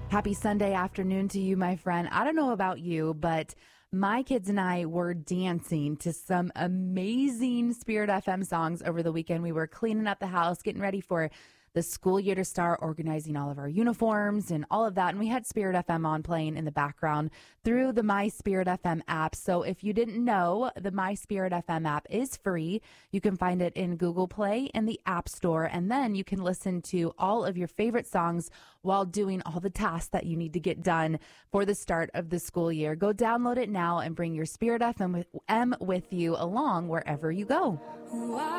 Happy Sunday afternoon to you, my friend. I don't know about you, but my kids and I were dancing to some amazing Spirit FM songs over the weekend. We were cleaning up the house, getting ready for the school year to start, organizing all of our uniforms and all of that. And we had Spirit FM on playing in the background through the My Spirit FM app. So if you didn't know, the My Spirit FM app is free. You can find it in Google Play and the App Store. And then you can listen to all of your favorite songs while doing all the tasks that you need to get done for the start of the school year. Go download it now and bring your Spirit FM with you along wherever you go.